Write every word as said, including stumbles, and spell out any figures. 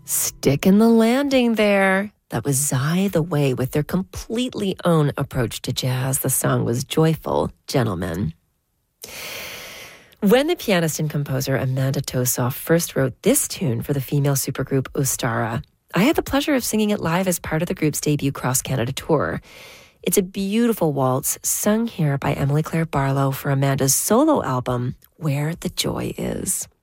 Sticking the landing there. That was Zai the Way with their completely own approach to jazz. The song was Joyful Gentleman. When the pianist and composer Amanda Tosoff first wrote this tune for the female supergroup Ostara, I had the pleasure of singing it live as part of the group's debut cross-Canada tour. It's a beautiful waltz sung here by Emily Claire Barlow for Amanda's solo album, Where the Joy Is.